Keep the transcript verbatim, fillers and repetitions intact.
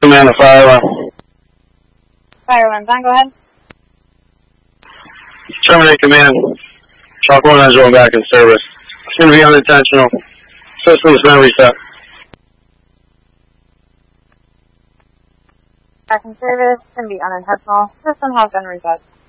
man to fire alarm. Fire alarm's on, go ahead. Terminate command. Chalk one nine zero back in service. It's going to be unintentional. System's going to reset. Back in service, going to be unintentional. System has been reset.